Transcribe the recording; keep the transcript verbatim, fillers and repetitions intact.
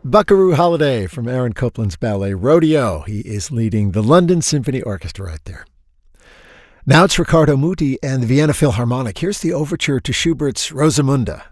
Buckaroo Holiday from Aaron Copland's ballet Rodeo. He is leading the London Symphony Orchestra right there. Now it's Riccardo Muti and the Vienna Philharmonic. Here's the overture to Schubert's Rosamunde.